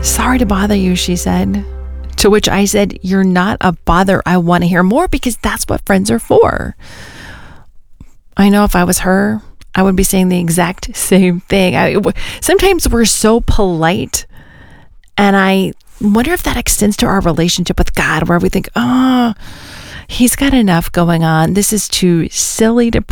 Sorry to bother you, she said. To which I said, you're not a bother. I want to hear more because that's what friends are for. I know if I was her, I would be saying the exact same thing. Sometimes we're so polite, and I wonder if that extends to our relationship with God, where we think, oh, he's got enough going on. This is too silly to